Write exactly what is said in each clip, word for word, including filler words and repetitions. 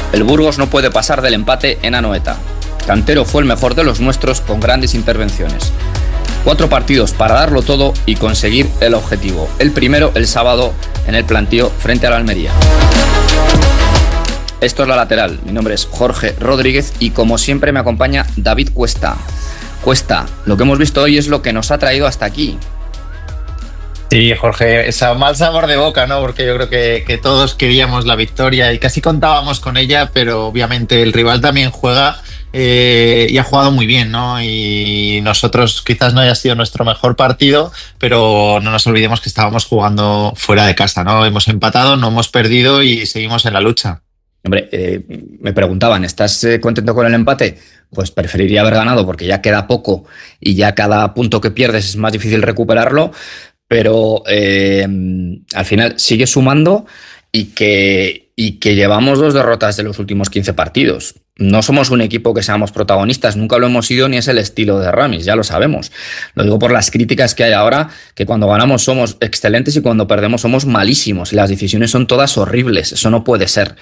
El Burgos no puede pasar del empate en Anoeta. Cantero fue el mejor de los nuestros con grandes intervenciones. Cuatro partidos para darlo todo y conseguir el objetivo. El primero el sábado en el plantío frente a la Almería. Esto es La Lateral. Mi nombre es Jorge Rodríguez y como siempre me acompaña David Cuesta. Cuesta, lo que hemos visto hoy es lo que nos ha traído hasta aquí. Sí, Jorge, ese mal sabor de boca, ¿no? Porque yo creo que, que todos queríamos la victoria y casi contábamos con ella, pero obviamente el rival también juega eh, y ha jugado muy bien, ¿no? Y nosotros quizás no haya sido nuestro mejor partido, pero no nos olvidemos que estábamos jugando fuera de casa, ¿no? Hemos empatado, no hemos perdido y seguimos en la lucha. Hombre, eh, me preguntaban, ¿estás eh, contento con el empate? Pues preferiría haber ganado porque ya queda poco y ya cada punto que pierdes es más difícil recuperarlo. Pero eh, al final sigue sumando y que, y que llevamos dos derrotas de los últimos quince partidos. No somos un equipo que seamos protagonistas, nunca lo hemos sido ni es el estilo de Ramis, ya lo sabemos. Lo digo por las críticas que hay ahora, que cuando ganamos somos excelentes y cuando perdemos somos malísimos. Y las decisiones son todas horribles, eso no puede ser.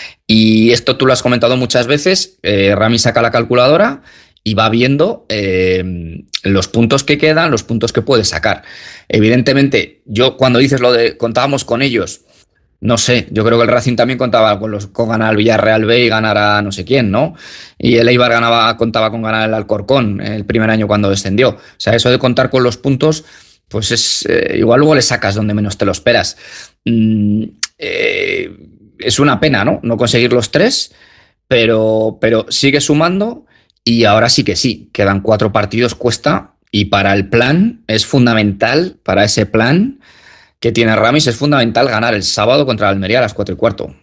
Y esto tú lo has comentado muchas veces, eh, Ramis saca la calculadora y va viendo eh, los puntos que quedan, los puntos que puede sacar. Evidentemente, yo cuando dices lo de contábamos con ellos, no sé, yo creo que el Racing también contaba con, los, con ganar al Villarreal B y ganar a no sé quién, ¿no? Y el Eibar ganaba, contaba con ganar el Alcorcón el primer año cuando descendió. O sea, eso de contar con los puntos, pues es eh, igual luego le sacas donde menos te lo esperas. Mm, eh, es una pena, ¿no? No conseguir los tres, pero, pero sigue sumando. Y ahora sí que sí, quedan cuatro partidos, cuesta, y para el plan es fundamental, para ese plan que tiene Ramis, es fundamental ganar el sábado contra la Almería a las cuatro y cuarto.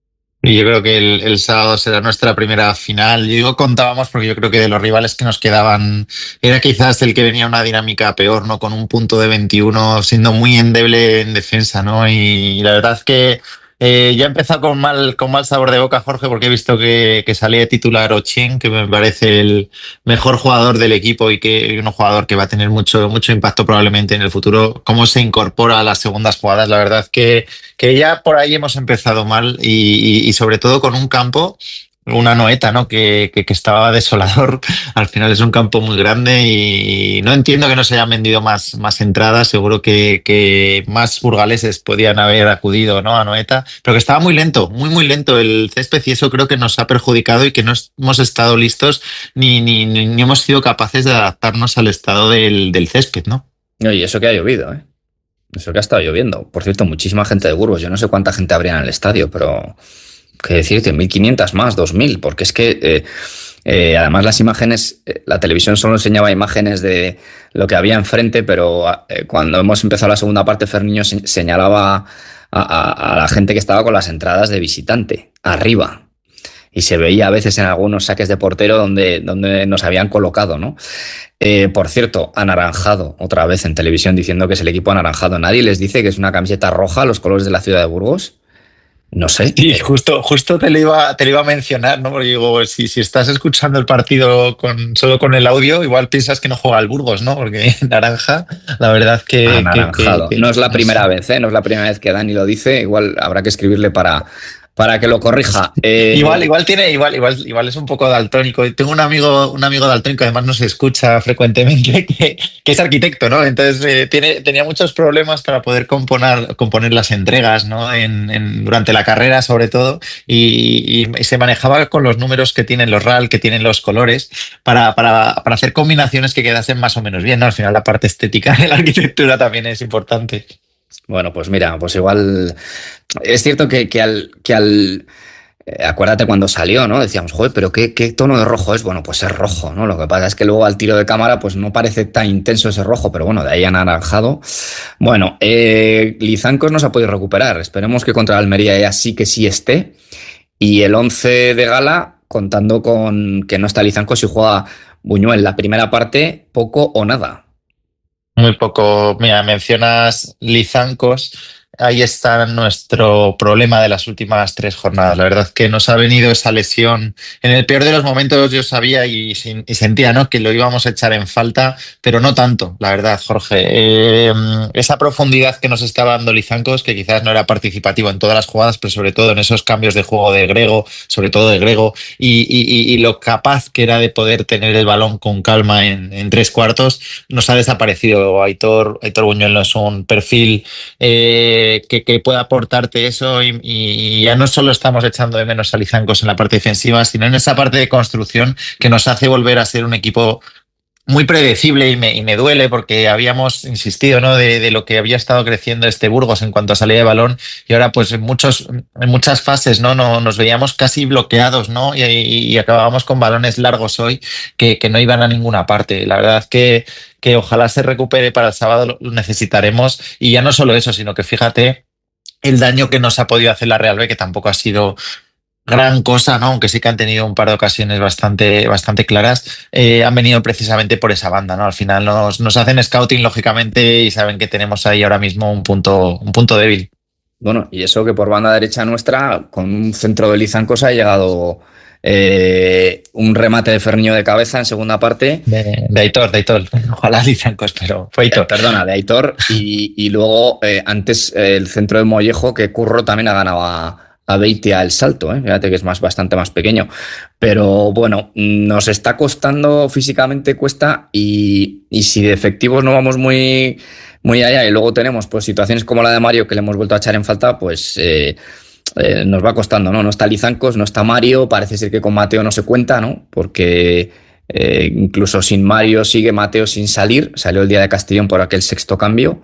Y yo creo que el, el sábado será nuestra primera final. Yo digo contábamos porque yo creo que de los rivales que nos quedaban era quizás el que venía una dinámica peor, ¿no? Con un punto de veintiuno, siendo muy endeble en defensa, ¿no? Y, y la verdad es que Eh, ya he empezado con mal, con mal sabor de boca, Jorge, porque he visto que, que salía de titular Ochien, que me parece el mejor jugador del equipo y que un jugador que va a tener mucho, mucho impacto probablemente en el futuro. Cómo se incorpora a las segundas jugadas, la verdad que, que ya por ahí hemos empezado mal y, y, y sobre todo con un campo, una Anoeta, ¿no? Que, que, que estaba desolador. Al final es un campo muy grande y no entiendo que no se hayan vendido más, más entradas. Seguro que, que más burgaleses podían haber acudido, ¿no? A Anoeta, pero que estaba muy lento, muy, muy lento el césped y eso creo que nos ha perjudicado y que no hemos estado listos ni, ni, ni, ni hemos sido capaces de adaptarnos al estado del, del césped, ¿no? Y eso que ha llovido, ¿eh? Eso que ha estado lloviendo. Por cierto, muchísima gente de Burgos. Yo no sé cuánta gente habría en el estadio, pero qué decirte, mil quinientas más, dos mil, porque es que eh, eh, además las imágenes, eh, la televisión solo enseñaba imágenes de lo que había enfrente, pero eh, cuando hemos empezado la segunda parte, Ferniño se, señalaba a, a, a la gente que estaba con las entradas de visitante, arriba. Y se veía a veces en algunos saques de portero donde, donde nos habían colocado, ¿no? Eh, por cierto, anaranjado, otra vez en televisión diciendo que es el equipo anaranjado. Nadie les dice que es una camiseta roja, los colores de la ciudad de Burgos. No sé. Sí, justo, justo te lo iba, te lo iba a mencionar, ¿no? Porque digo, si, si estás escuchando el partido con, solo con el audio, igual piensas que no juega el Burgos, ¿no? Porque naranja, la verdad que... Anaranjado. Que, que, que, no es la no primera sé. vez, ¿eh? No es la primera vez que Dani lo dice. Igual habrá que escribirle para... para que lo corrija. Eh, igual, igual tiene, igual, igual, igual es un poco daltónico. Tengo un amigo, un amigo daltónico, además nos escucha frecuentemente, que, que es arquitecto, ¿no? Entonces eh, tiene, tenía muchos problemas para poder componer, componer las entregas, ¿no? En, en, durante la carrera, sobre todo, y, y se manejaba con los números que tienen los R A L, que tienen los colores, para, para, para hacer combinaciones que quedasen más o menos bien, ¿no? Al final la parte estética de la arquitectura también es importante. Bueno, pues mira, pues igual es cierto que, que al, que al eh, acuérdate cuando salió, ¿no? Decíamos, joder, pero ¿qué, qué tono de rojo es? Bueno, pues es rojo, ¿no? Lo que pasa es que luego al tiro de cámara pues no parece tan intenso ese rojo, pero bueno, de ahí anaranjado. Bueno, eh, Lizancos no se ha podido recuperar. Esperemos que contra la Almería ya sí que sí esté. Y el once de gala, contando con que no está Lizancos y juega Buñuel. La primera parte, poco o nada. Muy poco. Mira, mencionas Lizancos. ahí está nuestro problema de las últimas tres jornadas. La verdad que nos ha venido esa lesión. En el peor de los momentos yo sabía y, y sentía, ¿no?, que lo íbamos a echar en falta, pero no tanto, la verdad, Jorge. Eh, esa profundidad que nos estaba dando Lizancos, que quizás no era participativo en todas las jugadas, pero sobre todo en esos cambios de juego de Grego, sobre todo de Grego, y, y, y lo capaz que era de poder tener el balón con calma en, en tres cuartos, nos ha desaparecido. Aitor, Aitor Buñuel no es un perfil eh, que, que pueda aportarte eso y, y ya no solo estamos echando de menos a Lizancos en la parte defensiva, sino en esa parte de construcción que nos hace volver a ser un equipo muy predecible y me, y me duele porque habíamos insistido, ¿no?, de, de lo que había estado creciendo este Burgos en cuanto a salida de balón y ahora pues en, muchos, en muchas fases, ¿no? No, nos veíamos casi bloqueados, ¿no? Y, y, y acabábamos con balones largos hoy que, que no iban a ninguna parte. La verdad que, que ojalá se recupere para el sábado, lo necesitaremos, y ya no solo eso, sino que fíjate el daño que nos ha podido hacer la Real B, que tampoco ha sido gran cosa, ¿no?, aunque sí que han tenido un par de ocasiones bastante, bastante claras, eh, han venido precisamente por esa banda, ¿no? Al final nos, nos hacen scouting, lógicamente, y saben que tenemos ahí ahora mismo un punto, un punto débil. Bueno, y eso que por banda derecha nuestra, con un centro de Lizancos ha llegado eh, un remate de Ferniño de cabeza en segunda parte. De, de Aitor, de Aitor. Ojalá Lizancos, pero fue Eh, Aitor. perdona, de Aitor. Y, y luego eh, antes eh, el centro de Mollejo, que Curro también ha ganado a, a Beitia el salto, ¿eh? Fíjate que es más, bastante más pequeño. Pero bueno, nos está costando físicamente, cuesta, y, y si de efectivos no vamos muy, muy allá y luego tenemos pues situaciones como la de Mario que le hemos vuelto a echar en falta, pues eh, eh, nos va costando, ¿no? No está Lizancos, no está Mario, parece ser que con Mateo no se cuenta, ¿no? Porque eh, incluso sin Mario sigue Mateo sin salir, salió el día de Castellón por aquel sexto cambio,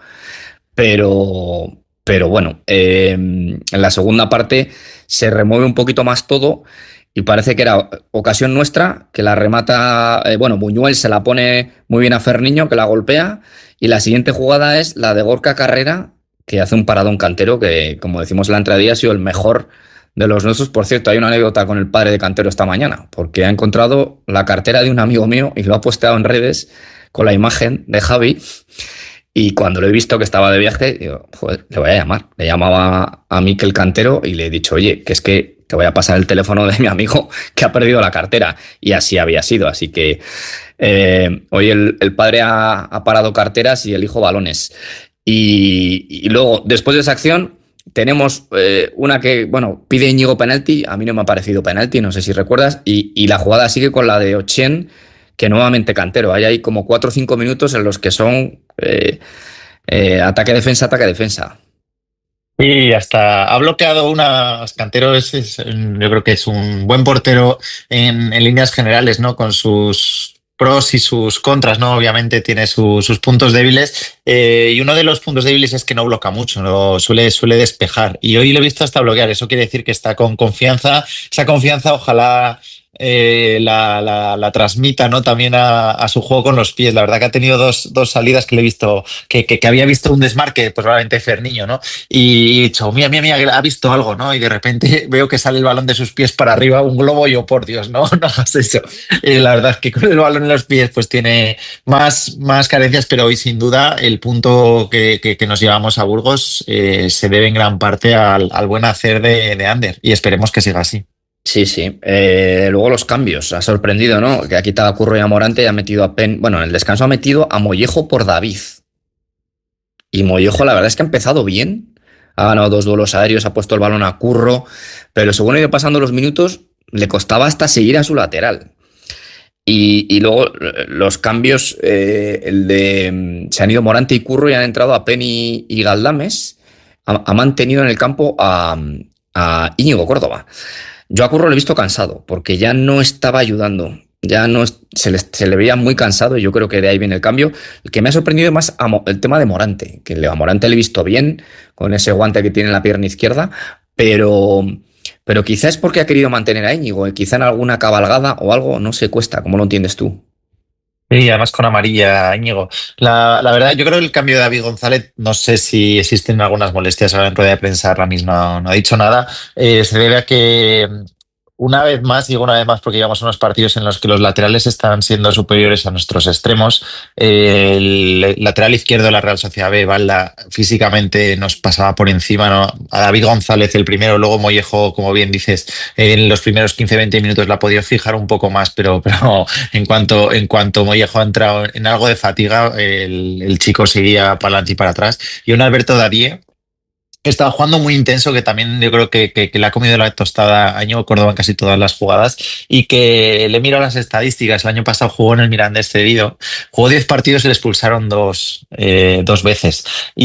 pero, pero bueno, eh, en la segunda parte se remueve un poquito más todo y parece que era ocasión nuestra, que la remata, eh, bueno, Buñuel se la pone muy bien a Ferniño, que la golpea, y la siguiente jugada es la de Gorka Carrera, que hace un paradón Cantero, que como decimos en la entradilla ha sido el mejor de los nuestros. Por cierto, hay una anécdota con el padre de Cantero esta mañana, porque ha encontrado la cartera de un amigo mío y lo ha posteado en redes con la imagen de Javi. Y cuando lo he visto que estaba de viaje, digo, joder, le voy a llamar. Le llamaba a Mikel Cantero y le he dicho, oye, que es que te voy a pasar el teléfono de mi amigo que ha perdido la cartera. Y así había sido. Así que eh, hoy el, el padre ha, ha parado carteras y el hijo balones. Y, y luego, después de esa acción, tenemos eh, una que, bueno, pide Íñigo penalti. A mí no me ha parecido penalti, no sé si recuerdas. Y, y la jugada sigue con la de Ochén, que nuevamente Cantero. Hay ahí como cuatro o cinco minutos en los que son eh, eh, ataque-defensa, ataque-defensa. Y hasta ha bloqueado unas Cantero, es, es, yo creo que es un buen portero en, en líneas generales, ¿no? Con sus pros y sus contras, ¿no? Obviamente tiene su, sus puntos débiles, eh, y uno de los puntos débiles es que no bloquea mucho, ¿no? Suele, suele despejar, y hoy lo he visto hasta bloquear. Eso quiere decir que está con confianza. Esa confianza ojalá eh, la, la, la transmita, ¿no?, también a, a su juego con los pies. La verdad que ha tenido dos, dos salidas que le he visto, que, que, que había visto un desmarque, pues probablemente Ferniño, ¿no? Y he dicho, mira, mira, mira, ha visto algo, ¿no? Y de repente veo que sale el balón de sus pies para arriba, un globo, y yo, por Dios, no, no hagas eso. Y la verdad es que con el balón en los pies pues tiene más, más carencias, pero hoy sin duda el punto que, que, que nos llevamos a Burgos eh, se debe en gran parte al, al buen hacer de, de Ander, y esperemos que siga así. Sí, sí. Eh, luego los cambios. Ha sorprendido, ¿no? Que ha quitado a Curro y a Morante y ha metido a Pen. Bueno, en el descanso ha metido a Mollejo por David. Y Mollejo, la verdad es que ha empezado bien. Ha ganado dos duelos aéreos, ha puesto el balón a Curro. Pero según ha ido pasando los minutos, le costaba hasta seguir a su lateral. Y, y luego los cambios, eh, el de se han ido Morante y Curro y han entrado a Penny y Galdames. Ha, ha mantenido en el campo a, a Íñigo Córdoba. Yo a Curro lo he visto cansado, porque ya no estaba ayudando, ya no se le, se le veía muy cansado, y yo creo que de ahí viene el cambio. El que me ha sorprendido más a, el tema de Morante, que a Morante le he visto bien, con ese guante que tiene en la pierna izquierda, pero, pero quizá es porque ha querido mantener a Íñigo, quizá en alguna cabalgada o algo, no sé, cuesta. ¿Cómo lo entiendes tú? Sí, además con amarilla, Íñigo. La, la verdad, yo creo que el cambio de David González, no sé si existen algunas molestias ahora en rueda de prensa, ahora mismo no, no ha dicho nada, eh, se debe a que una vez más, digo una vez más porque llevamos unos partidos en los que los laterales están siendo superiores a nuestros extremos. El lateral izquierdo de la Real Sociedad B, Balda, físicamente nos pasaba por encima, ¿no? A David González el primero, luego Mollejo, como bien dices, en los primeros quince veinte minutos la ha podido fijar un poco más, pero, pero en cuanto en cuanto Mollejo ha entrado en algo de fatiga, el, el chico seguía para adelante y para atrás. Y un Alberto Dadie que estaba jugando muy intenso, que también yo creo que, que, que le ha comido la tostada a Íñigo Córdoba en casi todas las jugadas, y que le miro las estadísticas. El año pasado jugó en el Mirandés cedido, jugó diez partidos y le expulsaron dos, eh, dos veces,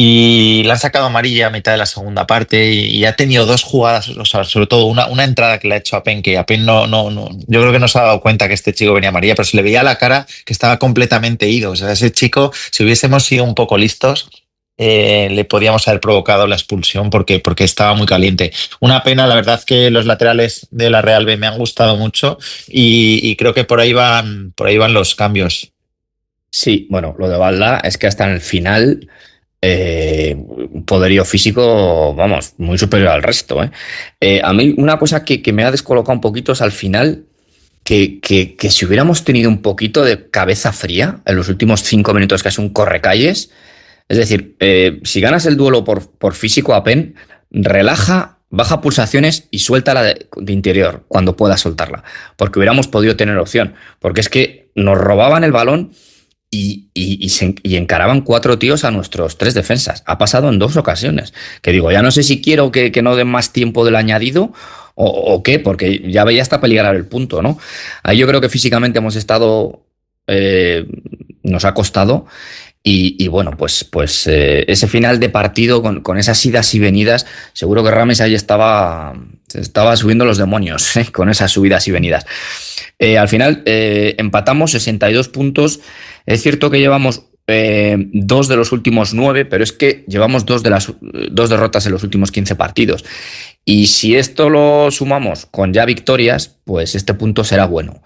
y le han sacado amarilla a mitad de la segunda parte, y, y ha tenido dos jugadas, o sea, sobre todo una, una entrada que le ha hecho a Pen, que a Pen no, no, no, yo creo que no se ha dado cuenta que este chico venía amarilla, pero se le veía la cara que estaba completamente ido. O sea, ese chico, si hubiésemos sido un poco listos, Eh, le podíamos haber provocado la expulsión porque, porque estaba muy caliente. Una pena, la verdad que los laterales de la Real B me han gustado mucho y, y creo que por ahí van, por ahí van los cambios. Sí, bueno, lo de Balda es que hasta en el final eh, poderío físico, vamos, muy superior al resto. ¿eh? Eh, a mí una cosa que, que me ha descolocado un poquito es al final que, que, que si hubiéramos tenido un poquito de cabeza fría en los últimos cinco minutos, que es un correcalles. Es decir, eh, si ganas el duelo por, por físico a Pen, relaja, baja pulsaciones y suéltala de, de interior cuando puedas soltarla. Porque hubiéramos podido tener opción. Porque es que nos robaban el balón y, y, y, se, y encaraban cuatro tíos a nuestros tres defensas. Ha pasado en dos ocasiones. Que digo, ya no sé si quiero que, que no den más tiempo del añadido o, o qué, porque ya veía hasta peligrar el punto, ¿no? Ahí yo creo que físicamente hemos estado... Eh, nos ha costado. Y, y bueno, pues, pues eh, ese final de partido con, con esas idas y venidas, seguro que Rames ahí estaba, estaba subiendo los demonios, ¿eh? Con esas subidas y venidas. Eh, al final eh, empatamos sesenta y dos puntos. Es cierto que llevamos eh, dos de los últimos nueve, pero es que llevamos dos, de las, dos derrotas en los últimos quince partidos. Y si esto lo sumamos con ya victorias, pues este punto será bueno.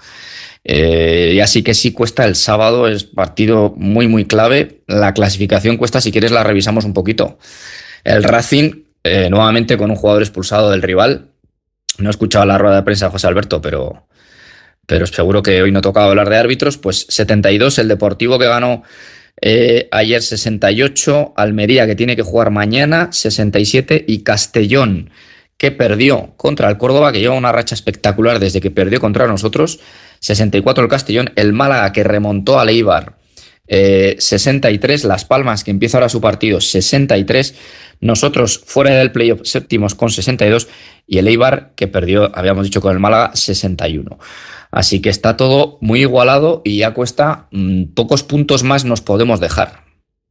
Eh, y así que sí cuesta el sábado, es partido muy muy clave. La clasificación cuesta, si quieres la revisamos un poquito. El Racing, eh, nuevamente con un jugador expulsado del rival. No he escuchado la rueda de prensa de José Alberto, pero, pero seguro que hoy no tocaba hablar de árbitros. Pues setenta y dos, el Deportivo que ganó eh, ayer sesenta y ocho, Almería que tiene que jugar mañana sesenta y siete y Castellón que perdió contra el Córdoba, que lleva una racha espectacular desde que perdió contra nosotros, sesenta y cuatro el Castellón, el Málaga que remontó al Eibar, eh, sesenta y tres, Las Palmas que empieza ahora su partido, sesenta y tres, nosotros fuera del playoff séptimos con sesenta y dos y el Eibar que perdió, habíamos dicho con el Málaga, sesenta y uno. Así que está todo muy igualado y ya cuesta, mmm, pocos puntos más nos podemos dejar.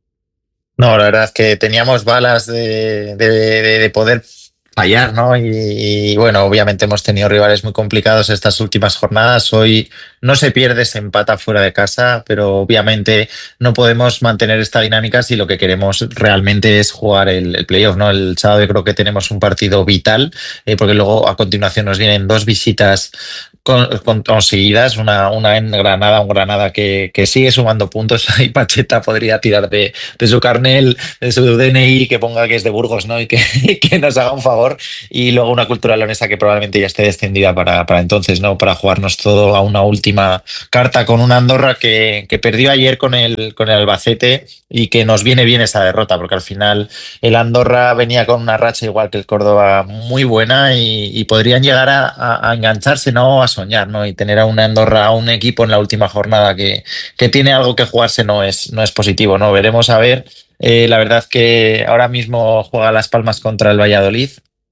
No, la verdad es que teníamos balas de, de, de, de poder fallar, ¿no? Y, y bueno, obviamente hemos tenido rivales muy complicados estas últimas jornadas. Hoy no se pierde, se empata fuera de casa, pero obviamente no podemos mantener esta dinámica si lo que queremos realmente es jugar el, el playoff, ¿no? El sábado yo creo que tenemos un partido vital, eh, porque luego a continuación nos vienen dos visitas Con, con, conseguidas, una, una en Granada, un Granada que, que sigue sumando puntos. Ahí Pacheta podría tirar de, de su carnet, de su D N I, que ponga que es de Burgos, ¿no? Y que, que nos haga un favor. Y luego una Cultural Leonesa que probablemente ya esté descendida para, para entonces, ¿no? Para jugarnos todo a una última carta con una Andorra que, que perdió ayer con el, con el Albacete y que nos viene bien esa derrota, porque al final el Andorra venía con una racha igual que el Córdoba muy buena y, y podrían llegar a, a, a engancharse, ¿no? A soñar, ¿no? Y tener a una Andorra, a un equipo en la última jornada que, que tiene algo que jugarse no es, no es positivo, ¿no? Veremos a ver. Eh, la verdad que ahora mismo juega Las Palmas contra el Valladolid.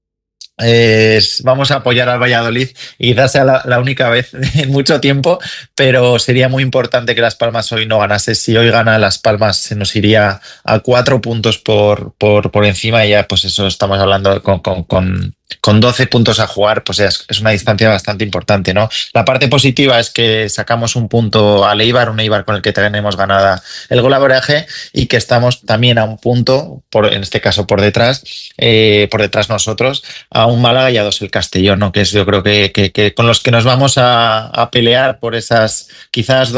Eh, vamos a apoyar al Valladolid y quizás sea la, la única vez en mucho tiempo, pero sería muy importante que Las Palmas hoy no ganase. Si hoy gana Las Palmas se nos iría a cuatro puntos por, por, por encima y ya pues eso estamos hablando con, con, con con doce puntos a jugar, pues es, es una distancia bastante importante, ¿no? La parte positiva es que sacamos un punto al Eibar, un Eibar con el que tenemos ganada el golaveraje y que estamos también a un punto, por, en este caso por detrás, eh, por detrás nosotros, a un Málaga y a dos el Castellón, ¿no? Que es yo creo que, que, que con los que nos vamos a, a pelear por esas quizás dos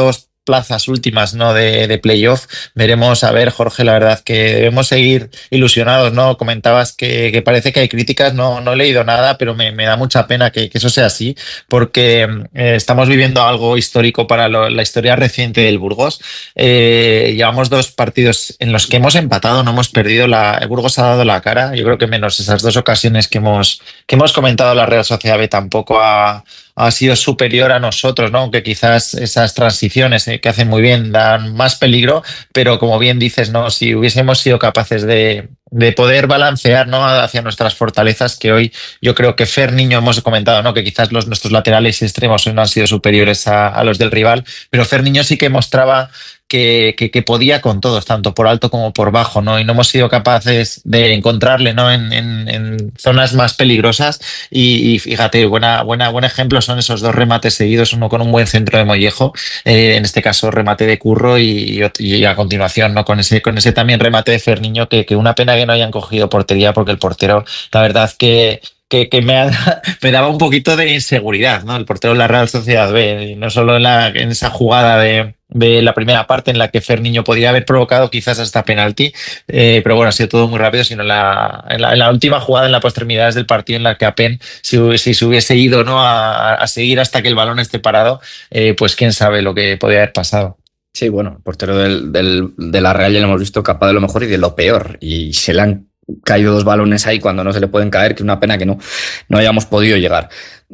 plazas últimas, ¿no? de, de playoff. Veremos, a ver, Jorge, la verdad que debemos seguir ilusionados, ¿no? Comentabas que, que parece que hay críticas, no, no he leído nada, pero me, me da mucha pena que, que eso sea así, porque eh, estamos viviendo algo histórico para lo, la historia reciente del Burgos. Eh, llevamos dos partidos en los que hemos empatado, no hemos perdido, la, el Burgos ha dado la cara. Yo creo que menos esas dos ocasiones que hemos, que hemos comentado, la Real Sociedad B tampoco ha, ha sido superior a nosotros, ¿no? Aunque quizás esas transiciones eh, que hacen muy bien dan más peligro, pero como bien dices, ¿no? Si hubiésemos sido capaces de, de poder balancear, ¿no? Hacia nuestras fortalezas, que hoy yo creo que Fer Niño hemos comentado, ¿no? Que quizás los, nuestros laterales y extremos hoy no han sido superiores a, a los del rival, pero Fer Niño sí que mostraba Que, que, que podía con todos, tanto por alto como por bajo, ¿no? Y no hemos sido capaces de encontrarle, ¿no? En, en, en zonas más peligrosas. Y, y fíjate, buena, buena, buen ejemplo son esos dos remates seguidos, uno con un buen centro de Mollejo, eh, en este caso remate de Curro, y, y, y a continuación, ¿no? Con ese, con ese también remate de Ferniño, que, que una pena que no hayan cogido portería, porque el portero, la verdad que que, que me, ha, me daba un poquito de inseguridad, ¿no? El portero de la Real Sociedad B, y no solo en, la, en esa jugada de, de la primera parte en la que Fer Niño podría haber provocado quizás hasta penalti, eh, pero bueno, ha sido todo muy rápido, sino en la, en la, en la última jugada, en las postermidades del partido, en la que Apen, si, si se hubiese ido, ¿no? a, a seguir hasta que el balón esté parado, eh, pues quién sabe lo que podría haber pasado. Sí, bueno, el portero del, del, de la Real ya lo hemos visto capaz de lo mejor y de lo peor, y se le han caído dos balones ahí cuando no se le pueden caer, que es una pena que no, no hayamos podido llegar.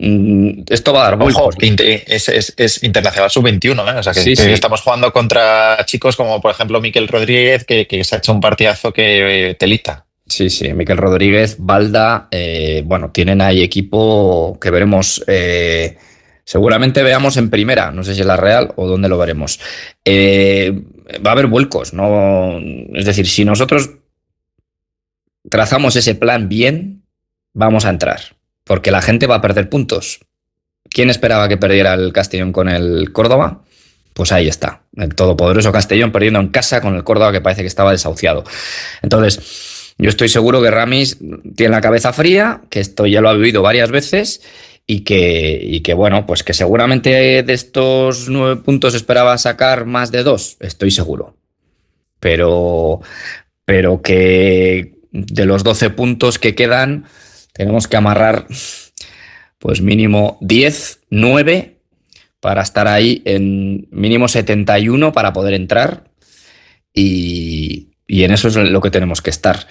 Esto va a dar vueltas. Es, es, es internacional sub veintiuno, ¿eh? O sea que, sí, que sí. estamos jugando contra chicos como por ejemplo Miquel Rodríguez, que, que se ha hecho un partidazo que eh, telita. Sí, sí, Miquel Rodríguez, Balda, eh, bueno, tienen ahí equipo que veremos, eh, seguramente veamos en primera, no sé si en la Real o dónde lo veremos. Eh, va a haber vuelcos, ¿no? Es decir, si nosotros trazamos ese plan bien, vamos a entrar, porque la gente va a perder puntos. ¿Quién esperaba que perdiera el Castellón con el Córdoba? Pues ahí está, el todopoderoso Castellón perdiendo en casa con el Córdoba, que parece que estaba desahuciado. Entonces, yo estoy seguro que Ramis tiene la cabeza fría, que esto ya lo ha vivido varias veces y que, y que bueno, pues que seguramente de estos nueve puntos esperaba sacar más de dos, estoy seguro. Pero, pero que de los doce puntos que quedan, tenemos que amarrar pues mínimo diez, nueve para estar ahí en mínimo setenta y uno para poder entrar, y, y en eso es lo que tenemos que estar.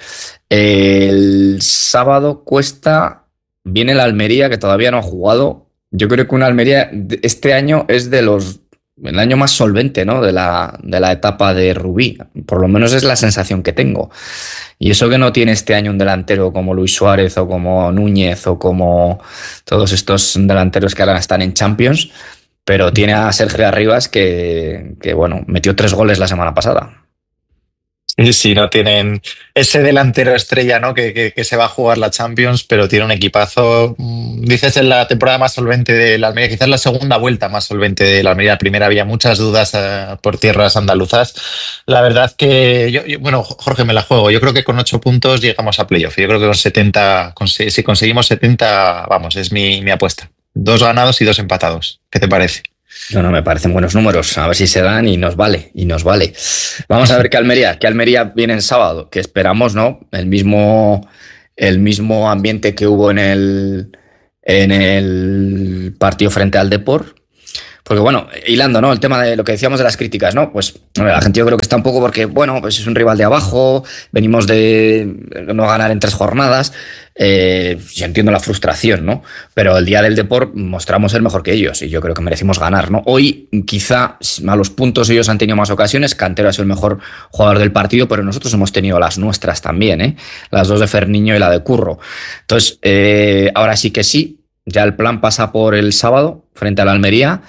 El sábado cuesta, viene la Almería, que todavía no ha jugado. Yo creo que una Almería este año es de los el año más solvente, ¿no? de, la, de la etapa de Rubí, por lo menos es la sensación que tengo. Y eso que no tiene este año un delantero como Luis Suárez o como Núñez o como todos estos delanteros que ahora están en Champions, pero tiene a Sergio Arribas que, que bueno, metió tres goles la semana pasada. Sí, sí, no tienen ese delantero estrella, ¿no? Que, que, que se va a jugar la Champions, pero tiene un equipazo. Dices en la temporada más solvente de la Almería, quizás la segunda vuelta más solvente de la Almería. La primera había muchas dudas uh, por tierras andaluzas. La verdad que, yo, yo, bueno, Jorge, me la juego. Yo creo que con ocho puntos llegamos a playoff. Yo creo que con setenta, con, si conseguimos setenta, vamos, es mi, mi apuesta. Dos ganados y dos empatados. ¿Qué te parece? No, no, me parecen buenos números. A ver si se dan y nos vale, y nos vale. Vamos a ver qué Almería, qué Almería viene en sábado, que esperamos, ¿no? El mismo, el mismo ambiente que hubo en el, en el partido frente al Depor. Porque bueno, hilando, ¿no? El tema de lo que decíamos de las críticas, ¿no? Pues la gente yo creo que está un poco porque, bueno, pues es un rival de abajo, venimos de no ganar en tres jornadas. Eh, yo entiendo la frustración, ¿no? Pero el día del Depor mostramos ser mejor que ellos y yo creo que merecimos ganar, ¿no? Hoy quizá a los puntos ellos han tenido más ocasiones, Cantero ha sido el mejor jugador del partido, pero nosotros hemos tenido las nuestras también, ¿eh? Las dos de Ferniño y la de Curro. Entonces, eh, ahora sí que sí, ya el plan pasa por el sábado frente a la Almería.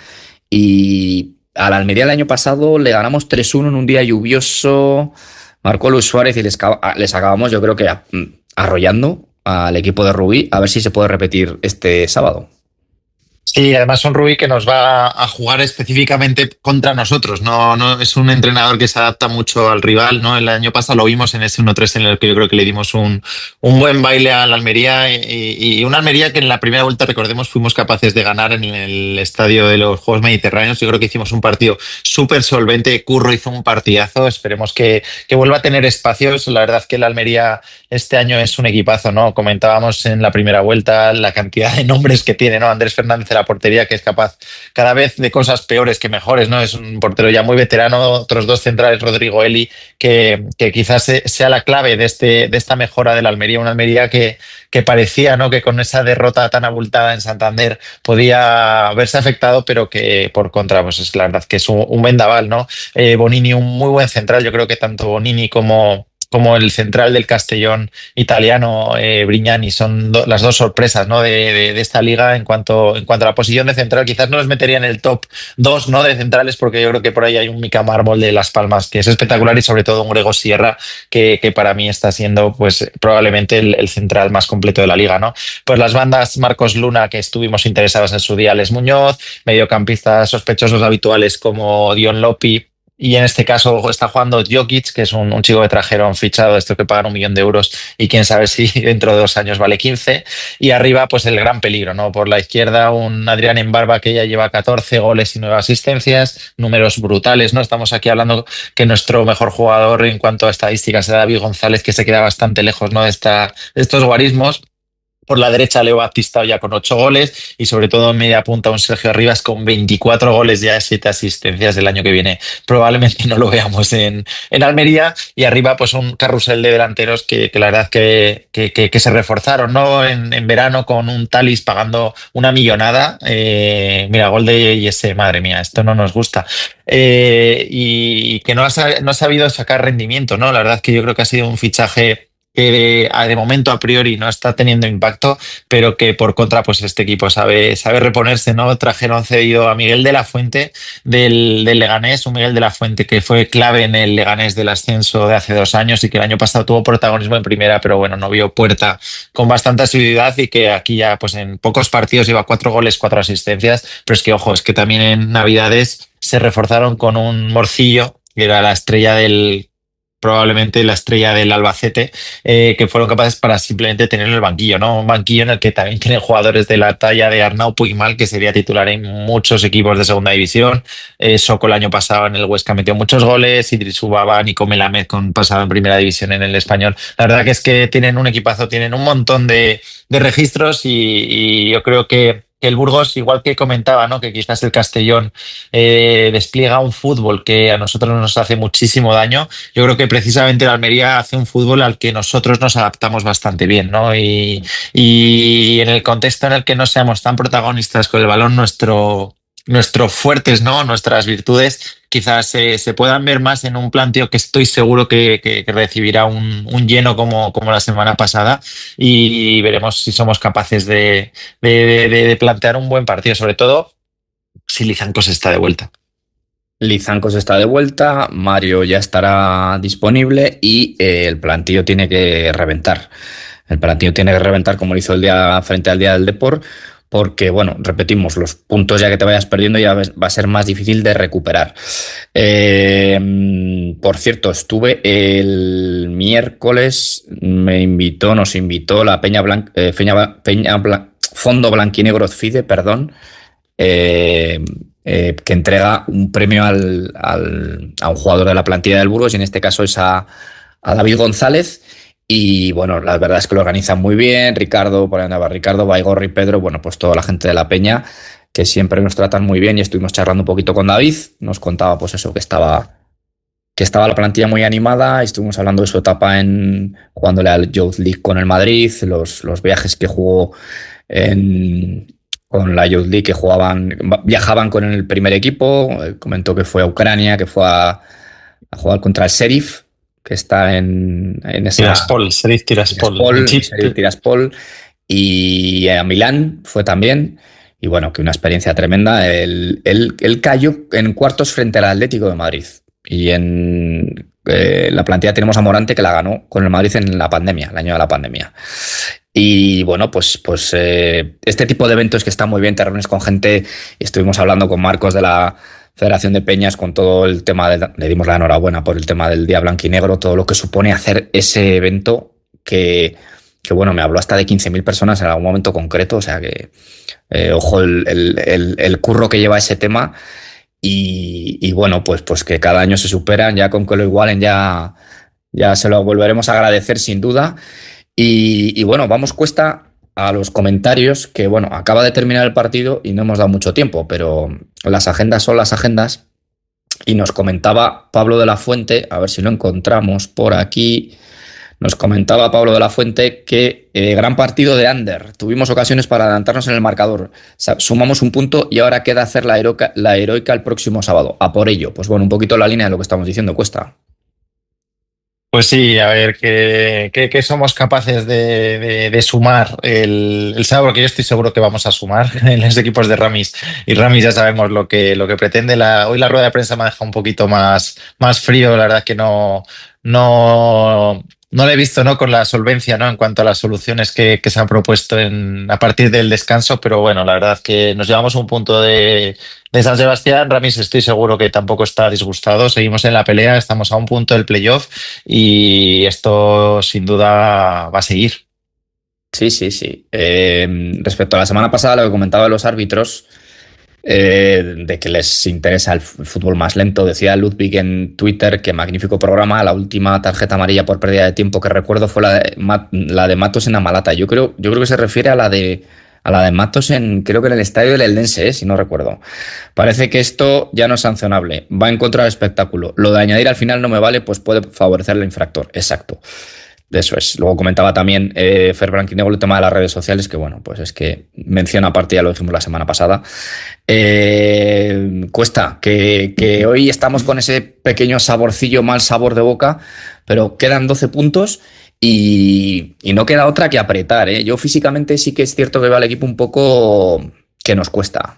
Y a la Almería el año pasado le ganamos tres uno en un día lluvioso, marcó Luis Suárez y les, les acabamos, yo creo que arrollando al equipo de Rubí. A ver si se puede repetir este sábado. Sí, además un Rubí que nos va a jugar específicamente contra nosotros. No, no es un entrenador que se adapta mucho al rival, ¿no? El año pasado lo vimos en ese uno tres en el que yo creo que le dimos un, un buen baile a la Almería y, y una Almería que en la primera vuelta, recordemos, fuimos capaces de ganar en el estadio de los Juegos Mediterráneos. Yo creo que hicimos un partido súper solvente. Curro hizo un partidazo. Esperemos que, que vuelva a tener espacios. La verdad que la Almería este año es un equipazo, ¿no? Comentábamos en la primera vuelta la cantidad de nombres que tiene, ¿no? Andrés Fernández de la portería, que es capaz cada vez de cosas peores que mejores, ¿no? Es un portero ya muy veterano, otros dos centrales, Rodrigo Eli, que, que quizás sea la clave de, este, de esta mejora de la Almería, una Almería que, que parecía, ¿no? Que con esa derrota tan abultada en Santander podía verse afectado, pero que por contra, pues es la verdad que es un, un vendaval, ¿no? Eh, Bonini, un muy buen central, yo creo que tanto Bonini como como el central del Castellón italiano, eh, Brignani, son do, las dos sorpresas, ¿no? de, de, de, esta liga en cuanto, en cuanto a la posición de central. Quizás no los metería en el top dos, ¿no? de centrales, porque yo creo que por ahí hay un Mica Mármol de Las Palmas que es espectacular y sobre todo un Grego Sierra que, que para mí está siendo pues probablemente el, el central más completo de la liga, ¿no? Pues las bandas Marcos Luna, que estuvimos interesados en su día, Les Muñoz, mediocampistas sospechosos habituales como Dion Lopi. Y en este caso está jugando Jokic, que es un, un chico que trajeron fichado, esto que pagan un millón de euros y quién sabe si dentro de dos años vale quince. Y arriba, pues el gran peligro, ¿no? Por la izquierda, un Adrián Embarba que ya lleva catorce goles y nueve asistencias, números brutales, ¿no? Estamos aquí hablando que nuestro mejor jugador en cuanto a estadísticas es David González, que se queda bastante lejos, ¿no? de, esta, de estos guarismos. Por la derecha, Leo Baptista ya con ocho goles y sobre todo en media punta un Sergio Arribas con veinticuatro goles ya, siete asistencias del año que viene. Probablemente no lo veamos en, en Almería y arriba pues un carrusel de delanteros que, que la verdad que, que, que, que se reforzaron, ¿no? En, en verano con un Talis pagando una millonada. Eh, mira, gol de I S, madre mía, esto no nos gusta. Eh, y que no ha, no ha sabido sacar rendimiento, ¿no? La verdad que yo creo que ha sido un fichaje que de, de momento a priori no está teniendo impacto, pero que por contra pues este equipo sabe, sabe reponerse, ¿no? Trajeron cedido a Miguel de la Fuente del, del Leganés, un Miguel de la Fuente que fue clave en el Leganés del ascenso de hace dos años y que el año pasado tuvo protagonismo en primera, pero bueno, no vio puerta con bastante asiduidad y que aquí ya pues en pocos partidos lleva cuatro goles, cuatro asistencias, pero es que ojo, es que también en Navidades se reforzaron con un Morcillo, que era la estrella del probablemente la estrella del Albacete, eh, que fueron capaces para simplemente tener en el banquillo, ¿no? Un banquillo en el que también tienen jugadores de la talla de Arnau Puigmal, que sería titular en muchos equipos de segunda división. Eh, Soko el año pasado en el Huesca metió muchos goles, Idris Ubaba, Nico Melamed con pasado en primera división en el Español. La verdad que es que tienen un equipazo, tienen un montón de, de registros y, y yo creo que el Burgos, igual que comentaba, ¿no? que quizás el Castellón eh, despliega un fútbol que a nosotros nos hace muchísimo daño. Yo creo que precisamente la Almería hace un fútbol al que nosotros nos adaptamos bastante bien, ¿no? Y, y en el contexto en el que no seamos tan protagonistas con el balón, nuestro, nuestros fuertes, ¿no? Nuestras virtudes quizás eh, se puedan ver más en un planteo que estoy seguro que, que, que recibirá un, un lleno como, como la semana pasada y veremos si somos capaces de, de, de, de plantear un buen partido, sobre todo si Lizancos está de vuelta. Lizancos está de vuelta, Mario ya estará disponible y eh, el plantillo tiene que reventar. El plantillo tiene que reventar como lo hizo el día frente al día del Depor, porque, bueno, repetimos, los puntos ya que te vayas perdiendo ya va a ser más difícil de recuperar. Eh, por cierto, estuve el miércoles, me invitó, nos invitó la Peña Blanc, eh, Peña, Peña Blanc, Fondo Blanquinegro Fide, perdón, eh, eh, que entrega un premio al, al, a un jugador de la plantilla del Burgos, y en este caso es a, a David González. Y bueno, la verdad es que lo organizan muy bien. Ricardo, por ahí andaba Ricardo, Baigorri, Pedro, bueno, pues toda la gente de la Peña, que siempre nos tratan muy bien, y estuvimos charlando un poquito con David. Nos contaba pues eso, que estaba, que estaba la plantilla muy animada. Estuvimos hablando de su etapa en jugándole al Youth League con el Madrid, los, los viajes que jugó en, con la Youth League, que jugaban, viajaban con el primer equipo. Comentó que fue a Ucrania, que fue a, a jugar contra el Sheriff, que está en, en esa... Tiraspol, Sheriff Tiraspol. Tiraspol, Sheriff Tiraspol, y a Milán fue también, y bueno, que una experiencia tremenda. Él, él, él cayó en cuartos frente al Atlético de Madrid, y en Eh, la plantilla tenemos a Morante, que la ganó con el Madrid en la pandemia, el año de la pandemia. Y bueno, pues, pues eh, este tipo de eventos que están muy bien, te reúnes con gente, estuvimos hablando con Marcos de la Federación de Peñas con todo el tema, de, le dimos la enhorabuena por el tema del Día Blanquinegro, todo lo que supone hacer ese evento que, que bueno, me habló hasta de quince mil personas en algún momento concreto, o sea que, eh, ojo, el, el, el, el curro que lleva ese tema y, y bueno, pues, pues que cada año se superan, ya con que lo igualen ya, ya se lo volveremos a agradecer sin duda. Y, y bueno, vamos cuesta a los comentarios, que bueno, acaba de terminar el partido y no hemos dado mucho tiempo, pero las agendas son las agendas. Y nos comentaba Pablo de la Fuente, a ver si lo encontramos por aquí. Nos comentaba Pablo de la Fuente que eh, gran partido de Ander. Tuvimos ocasiones para adelantarnos en el marcador. O sea, sumamos un punto y ahora queda hacer la heroica, la heroica el próximo sábado. A por ello. Pues bueno, un poquito la línea de lo que estamos diciendo, Cuesta. Pues sí, a ver, ¿qué, qué, qué somos capaces de, de, de sumar el, el sábado? Porque yo estoy seguro que vamos a sumar en los equipos de Ramis. Y Ramis ya sabemos lo que, lo que pretende. La, hoy la rueda de prensa me ha dejado un poquito más, más frío. La verdad es que no, no, no lo he visto, ¿no? Con la solvencia, ¿no? En cuanto a las soluciones que, que se han propuesto en, a partir del descanso. Pero bueno, la verdad es que nos llevamos un punto de De San Sebastián. Ramis, estoy seguro que tampoco está disgustado. Seguimos en la pelea, estamos a un punto del playoff y esto sin duda va a seguir. Sí, sí, sí. Eh, respecto a la semana pasada, lo que comentaba de los árbitros, eh, de que les interesa el fútbol más lento, decía Ludwig en Twitter que magnífico programa. La última tarjeta amarilla por pérdida de tiempo que recuerdo fue la de, la de Matos en Amalata. Yo creo, yo creo que se refiere a la de a la de Matos en, creo que en el estadio del Eldense, eh, si no recuerdo. Parece que esto ya no es sancionable, va en contra del espectáculo. Lo de añadir al final no me vale, pues puede favorecer al infractor. Exacto. Eso es. Luego comentaba también eh, Fer Blanquinegro el tema de las redes sociales, que bueno, pues es que menciona aparte, ya lo dijimos la semana pasada. Eh, cuesta, que, que hoy estamos con ese pequeño saborcillo, mal sabor de boca, pero quedan doce puntos y, y no queda otra que apretar, ¿eh? Yo físicamente sí que es cierto que veo al equipo un poco que nos cuesta.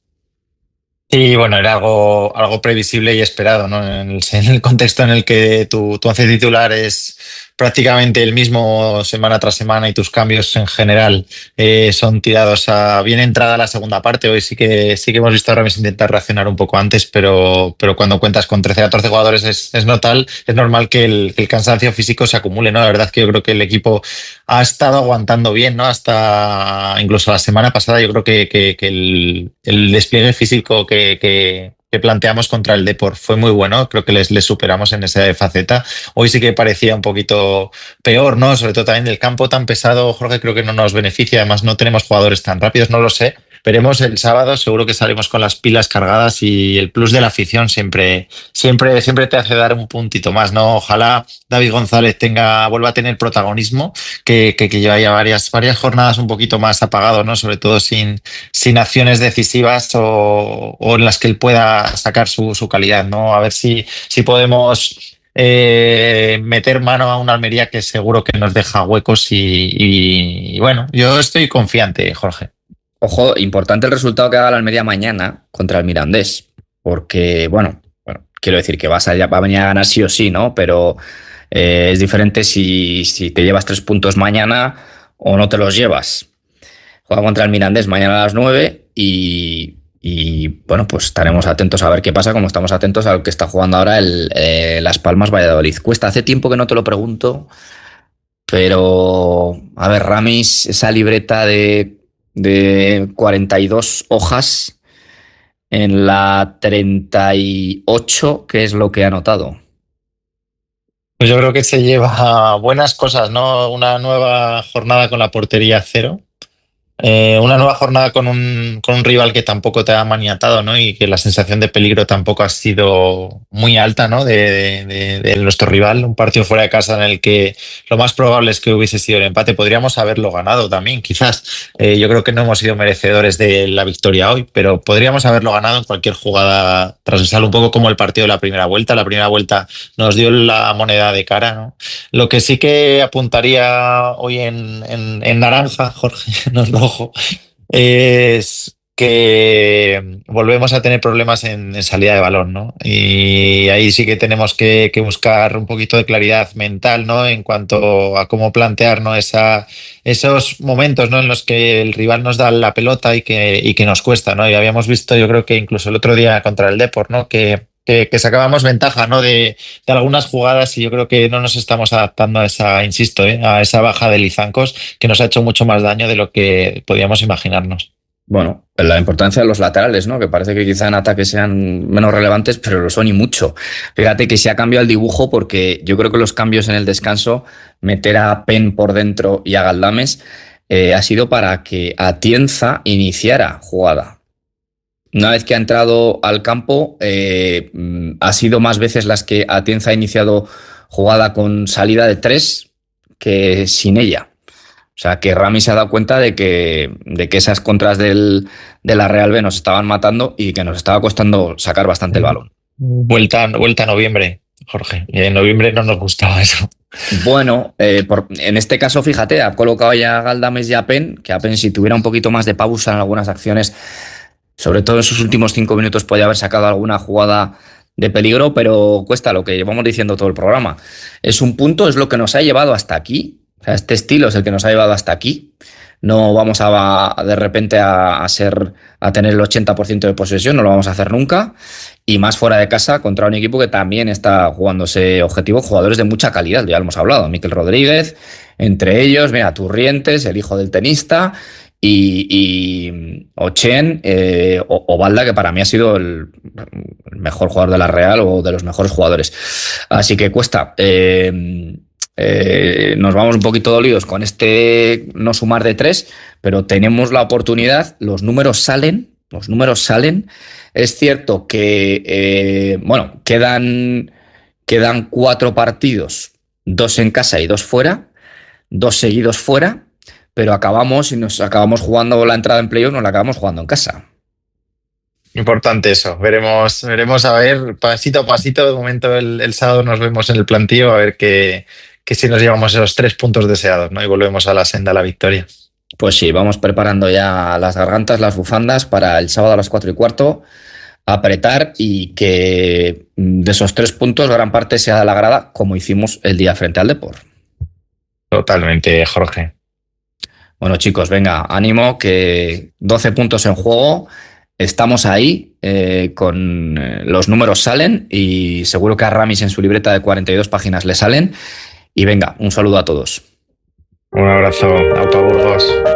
Y bueno, era algo, algo previsible y esperado, ¿no? En el, en el contexto en el que tu, tu once titular es prácticamente el mismo semana tras semana y tus cambios en general eh, son tirados a bien entrada la segunda parte. Hoy sí que sí que hemos visto a Ramis intentar reaccionar un poco antes, pero, pero cuando cuentas con trece a catorce jugadores es, es, notal, es normal que el, que el cansancio físico se acumule, ¿no? La verdad es que yo creo que el equipo ha estado aguantando bien, ¿no? Hasta incluso la semana pasada yo creo que, que, que el, el despliegue físico que, que, que planteamos contra el Depor fue muy bueno. Creo que les, les superamos en esa faceta. Hoy sí que parecía un poquito peor, ¿no? Sobre todo también del campo tan pesado, Jorge, creo que no nos beneficia. Además, no tenemos jugadores tan rápidos, no lo sé. Veremos el sábado, seguro que salimos con las pilas cargadas y el plus de la afición siempre, siempre, siempre te hace dar un puntito más, ¿no? Ojalá David González tenga, vuelva a tener protagonismo, que, que, que lleva ya varias, varias jornadas un poquito más apagado, ¿no? Sobre todo sin, sin acciones decisivas o, o en las que él pueda sacar su, su calidad, ¿no? A ver si, si podemos eh, meter mano a una Almería que seguro que nos deja huecos y, y, y bueno, yo estoy confiante, Jorge. Ojo, importante el resultado que haga la Almería mañana contra el Mirandés, porque, bueno, bueno quiero decir que vas a, va a venir a ganar sí o sí, ¿no? Pero eh, es diferente si, si te llevas tres puntos mañana o no te los llevas. Juega contra el Mirandés mañana a las nueve y, y, bueno, pues estaremos atentos a ver qué pasa, como estamos atentos al que está jugando ahora el eh, Las Palmas Valladolid. Cuesta, hace tiempo que no te lo pregunto, pero, a ver, Ramis, esa libreta de de cuarenta y dos hojas en la treinta y ocho, ¿qué es lo que ha anotado? Pues yo creo que se lleva buenas cosas, ¿no? Una nueva jornada con la portería cero. Eh, una nueva jornada con un, con un rival que tampoco te ha maniatado, ¿no? Y que la sensación de peligro tampoco ha sido muy alta, ¿no? De, de, de nuestro rival. Un partido fuera de casa en el que lo más probable es que hubiese sido el empate. Podríamos haberlo ganado también, quizás. Eh, yo creo que no hemos sido merecedores de la victoria hoy, pero podríamos haberlo ganado en cualquier jugada transversal, un poco como el partido de la primera vuelta. La primera vuelta nos dio la moneda de cara, ¿no? Lo que sí que apuntaría hoy en, en, en naranja, Jorge, nos lo ojo, es que volvemos a tener problemas en, en salida de balón, ¿no? Y ahí sí que tenemos que, que buscar un poquito de claridad mental, ¿no? En cuanto a cómo plantear, ¿no? Esa, esos momentos, ¿no? En los que el rival nos da la pelota y que, y que nos cuesta, ¿no? Y habíamos visto, yo creo que incluso el otro día contra el Depor, ¿no? Que, que, que sacábamos ventaja, ¿no? De, de algunas jugadas y yo creo que no nos estamos adaptando a esa, insisto, ¿eh? A esa baja de Lizancos que nos ha hecho mucho más daño de lo que podíamos imaginarnos. Bueno, la importancia de los laterales, ¿no? Que parece que quizá en ataque sean menos relevantes, pero lo son y mucho. Fíjate que se ha cambiado el dibujo porque yo creo que los cambios en el descanso, meter a Pen por dentro y a Galdames, eh, ha sido para que Atienza iniciara jugada. Una vez que ha entrado al campo, eh, ha sido más veces las que Atienza ha iniciado jugada con salida de tres que sin ella. O sea, que Rami se ha dado cuenta de que, de que esas contras del, de la Real B nos estaban matando y que nos estaba costando sacar bastante el balón. Vuelta, vuelta a noviembre, Jorge. Y en noviembre no nos gustaba eso. Bueno, eh, por, en este caso, fíjate, ha colocado ya a Galdames y a Pen, que a Pen si tuviera un poquito más de pausa en algunas acciones, sobre todo en sus últimos cinco minutos, podía haber sacado alguna jugada de peligro, pero cuesta lo que llevamos diciendo todo el programa. Es un punto, es lo que nos ha llevado hasta aquí. O sea, este estilo es el que nos ha llevado hasta aquí. No vamos a, a de repente a, a ser a tener el ochenta por ciento de posesión, no lo vamos a hacer nunca. Y más fuera de casa contra un equipo que también está jugándose objetivo, jugadores de mucha calidad, ya lo hemos hablado. Miquel Rodríguez, entre ellos, mira, Turrientes, el hijo del tenista, y, y Ochen, eh, o, o Balda, que para mí ha sido el, el mejor jugador de la Real o de los mejores jugadores. Así que cuesta. Eh, Eh, nos vamos un poquito dolidos con este no sumar de tres, pero tenemos la oportunidad, los números salen, los números salen. Es cierto que, eh, bueno, quedan, quedan cuatro partidos, dos en casa y dos fuera, dos seguidos fuera, pero acabamos y nos acabamos jugando la entrada en playoff, nos la acabamos jugando en casa. Importante eso. Veremos, veremos a ver, pasito a pasito. De momento el, el sábado nos vemos en el plantío a ver qué, qué si nos llevamos esos tres puntos deseados, ¿no? Y volvemos a la senda a la victoria. Pues sí, vamos preparando ya las gargantas, las bufandas para el sábado a las cuatro y cuarto. Apretar y que de esos tres puntos gran parte sea de la grada, como hicimos el día frente al Depor. Totalmente, Jorge. Bueno, chicos, venga, ánimo, que doce puntos en juego. Estamos ahí, eh, con eh, los números salen y seguro que a Ramis en su libreta de cuarenta y dos páginas le salen. Y venga, un saludo a todos. Un abrazo, Aupa Burgos.